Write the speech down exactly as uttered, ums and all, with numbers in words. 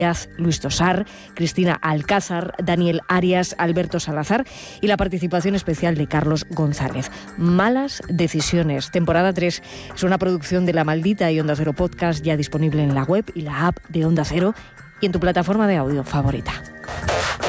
Luis Tosar, Cristina Alcázar, Daniel Arias, Alberto Salazar y la participación especial de Carlos González. Malas decisiones. Temporada tres es una producción de La Maldita y Onda Cero Podcast, ya disponible en la web y la app de Onda Cero y en tu plataforma de audio favorita.